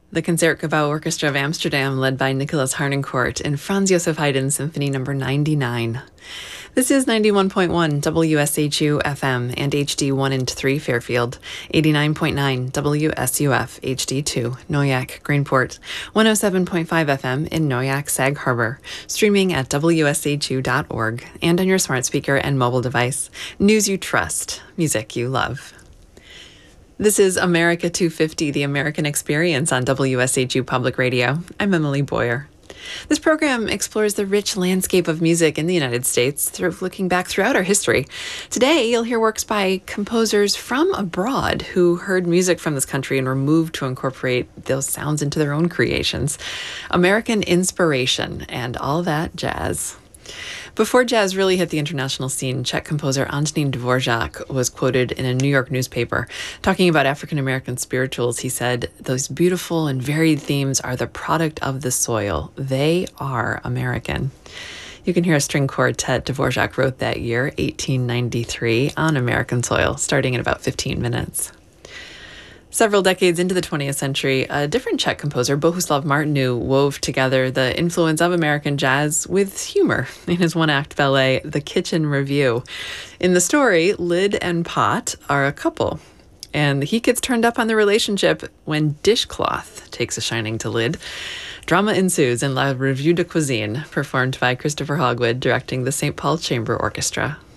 The Concertgebouw Orchestra of Amsterdam, led by Nicholas Harnoncourt in Franz Joseph Haydn Symphony No. 99. This is 91.1 WSHU FM and HD 1 and 3 Fairfield, 89.9 WSUF HD 2 Noyak Greenport, 107.5 FM in Noyak Sag Harbor, streaming at WSHU.org and on your smart speaker and mobile device. News you trust, music you love. This is America 250, the American Experience on WSHU Public Radio. I'm Emily Boyer. This program explores the rich landscape of music in the United States through looking back throughout our history. Today, you'll hear works by composers from abroad who heard music from this country and were moved to incorporate those sounds into their own creations. American inspiration and all that jazz. Before jazz really hit the international scene, Czech composer Antonín Dvořák was quoted in a New York newspaper. Talking about African-American spirituals, he said, "Those beautiful and varied themes are the product of the soil. They are American." You can hear a string quartet Dvořák wrote that year, 1893, on American soil, starting in about 15 minutes. Several decades into the 20th century, a different Czech composer, Bohuslav Martinu, wove together the influence of American jazz with humor in his one-act ballet, The Kitchen Review. In the story, Lid and Pot are a couple, and the heat gets turned up on the relationship when dishcloth takes a shining to Lid. Drama ensues in La Revue de Cuisine, performed by Christopher Hogwood, directing the St. Paul Chamber Orchestra.